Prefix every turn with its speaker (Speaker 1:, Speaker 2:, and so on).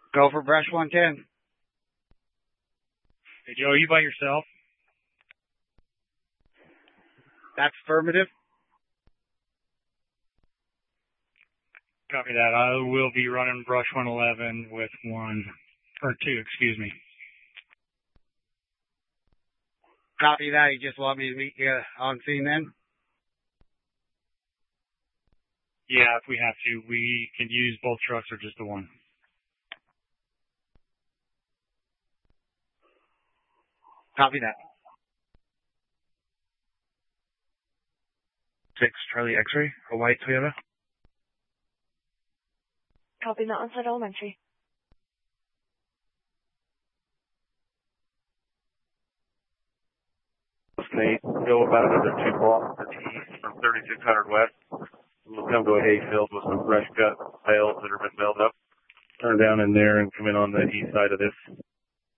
Speaker 1: Go for brush 110.
Speaker 2: Hey, Joe, are you by yourself?
Speaker 1: That's affirmative.
Speaker 2: Copy that. I will be running brush 111 with 2, excuse me.
Speaker 1: Copy that. You just want me to meet you on scene then?
Speaker 2: Yeah, if we have to. We can use both trucks or just the one.
Speaker 1: Copy that.
Speaker 3: 6 Charlie X-ray, a white Toyota.
Speaker 4: Copy that, Onside Elementary.
Speaker 3: Nate, go about another 2 blocks to the east from 3600 west. We'll come to a hayfield with some fresh cut bales that have been built up. Turn down in there and come in on the east side of this